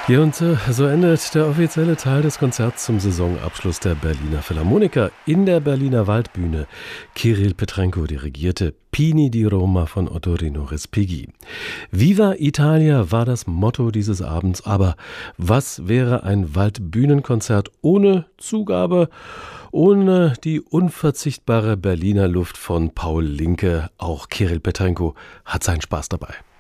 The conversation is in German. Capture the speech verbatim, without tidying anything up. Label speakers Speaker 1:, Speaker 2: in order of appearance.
Speaker 1: Ja, und äh, so endet der offizielle Teil des Konzerts zum Saisonabschluss der Berliner Philharmoniker in der Berliner Waldbühne. Kirill Petrenko dirigierte, Pini di Roma von Ottorino Respighi. Viva Italia war das Motto dieses Abends, aber was wäre ein Waldbühnenkonzert ohne Zugabe, ohne die unverzichtbare Berliner Luft von Paul Linke? Auch Kirill Petrenko hat seinen Spaß dabei.